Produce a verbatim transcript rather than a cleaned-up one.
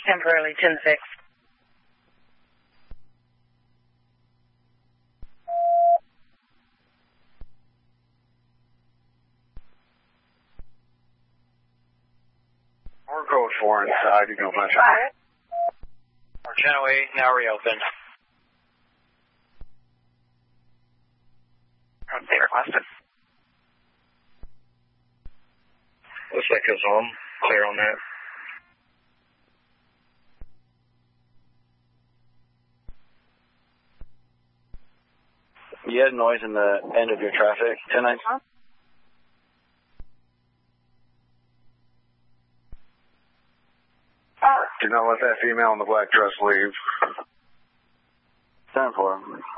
temporarily ten six. We're code four inside, you can open it. Our channel eight now reopened. They requested. Looks like it's home. Clear on that. You had noise in the end of your traffic tonight? Do not let that female in the black dress leave. ten four.